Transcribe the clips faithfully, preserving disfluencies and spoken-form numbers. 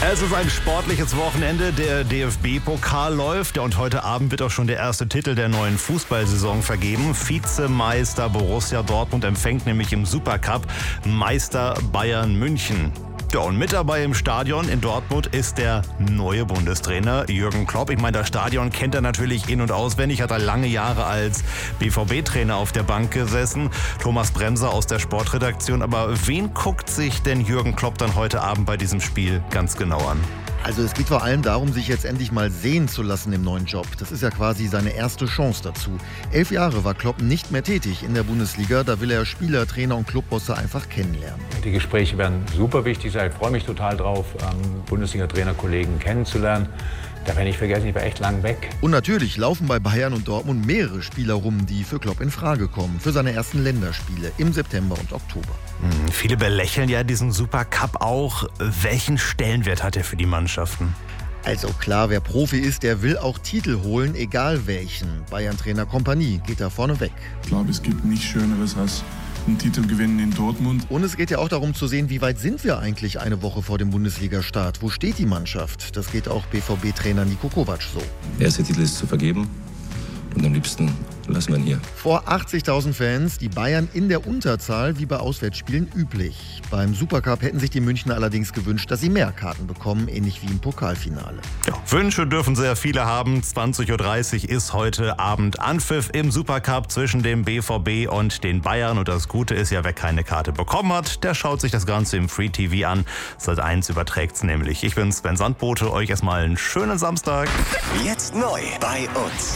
Es ist ein sportliches Wochenende. Der D F B-Pokal läuft und heute Abend wird auch schon der erste Titel der neuen Fußballsaison vergeben. Vizemeister Borussia Dortmund empfängt nämlich im Supercup Meister Bayern München. Ja, und mit dabei im Stadion in Dortmund ist der neue Bundestrainer Jürgen Klopp. Ich meine, das Stadion kennt er natürlich in- und auswendig, hat er lange Jahre als B V B-Trainer auf der Bank gesessen. Thomas Bremser aus der Sportredaktion. Aber wen guckt sich denn Jürgen Klopp dann heute Abend bei diesem Spiel ganz genau an? Also es geht vor allem darum, sich jetzt endlich mal sehen zu lassen im neuen Job. Das ist ja quasi seine erste Chance dazu. Elf Jahre war Klopp nicht mehr tätig in der Bundesliga. Da will er Spieler, Trainer und Clubbosse einfach kennenlernen. Die Gespräche werden super wichtig sein. Ich freue mich total drauf, Bundesliga-Trainerkollegen kennenzulernen. Da werde ich vergessen, ich war echt lang weg. Und natürlich laufen bei Bayern und Dortmund mehrere Spieler rum, die für Klopp in Frage kommen. Für seine ersten Länderspiele im September und Oktober. Hm, viele belächeln ja diesen Supercup auch. Welchen Stellenwert hat er für die Mannschaften? Also klar, wer Profi ist, der will auch Titel holen, egal welchen. Bayern-Trainer Kompanie geht da vorne weg. Ich glaube, es gibt nichts Schöneres als einen Titel gewinnen in Dortmund. Und es geht ja auch darum zu sehen, wie weit sind wir eigentlich eine Woche vor dem Bundesliga-Start? Wo steht die Mannschaft? Das geht auch B V B-Trainer Niko Kovac so. Der erste Titel ist zu vergeben und am liebsten lassen wir ihn hier. Vor achtzigtausend Fans, die Bayern in der Unterzahl wie bei Auswärtsspielen üblich. Beim Supercup hätten sich die Münchner allerdings gewünscht, dass sie mehr Karten bekommen, ähnlich wie im Pokalfinale. Ja, Wünsche dürfen sehr viele haben. zwanzig Uhr dreißig ist heute Abend Anpfiff im Supercup zwischen dem B V B und den Bayern. Und das Gute ist ja, wer keine Karte bekommen hat, der schaut sich das Ganze im Free T V an. Sat eins überträgt's nämlich. Ich bin Sven Sandbote, euch erstmal einen schönen Samstag. Jetzt neu bei uns.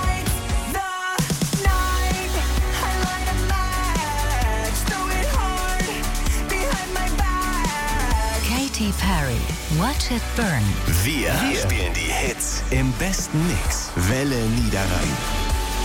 Katy Perry, Watch It Burn. Wir, Wir spielen die Hits im besten Mix. Welle Niederrhein.